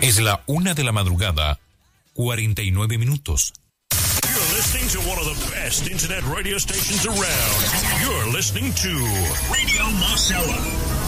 Es la 1:49 a.m. You're listening to one of the best internet radio stations around. You're listening to Radio Marcella.